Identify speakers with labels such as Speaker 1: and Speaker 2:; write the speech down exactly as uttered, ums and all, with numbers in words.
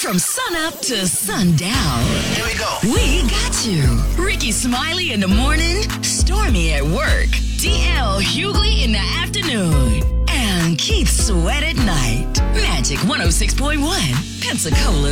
Speaker 1: From sunup to sundown.
Speaker 2: Here we go.
Speaker 1: We got you. Ricky Smiley in the morning, Stormy at work, D L Hughley in the afternoon, and Keith Sweat at night. Magic one oh six point one, Pensacola's